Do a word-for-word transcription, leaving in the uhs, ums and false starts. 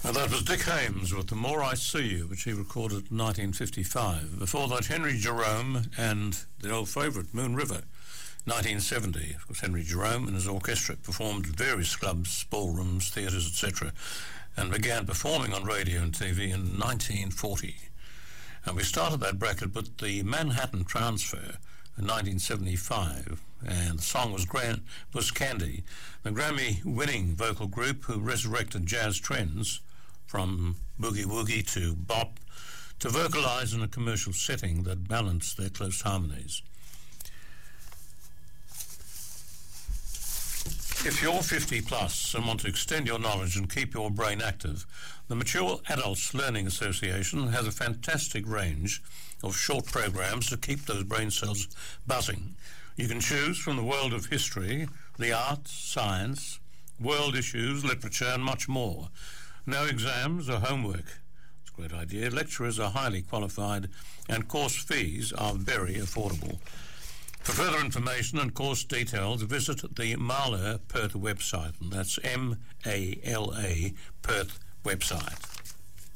Now that was Dick Haymes with The More I See You, which he recorded in nineteen fifty-five. Before that, Henry Jerome and the old favourite, Moon River, nineteen seventy. Of course, Henry Jerome and his orchestra performed at various clubs, ballrooms, theatres, et cetera, and began performing on radio and T V in nineteen forty. And we started that bracket with the Manhattan Transfer in nineteen seventy-five, and the song was Gran- was Candy, the Grammy-winning vocal group who resurrected jazz trends from boogie-woogie to bop to vocalise in a commercial setting that balanced their close harmonies. If you're fifty plus and want to extend your knowledge and keep your brain active, the Mature Adults Learning Association has a fantastic range of short programs to keep those brain cells buzzing. You can choose from the world of history, the arts, science, world issues, literature, and much more. No exams or homework. It's a great idea. Lecturers are highly qualified, and course fees are very affordable. For further information and course details, visit the Mala Perth website, and that's M A L A Perth website.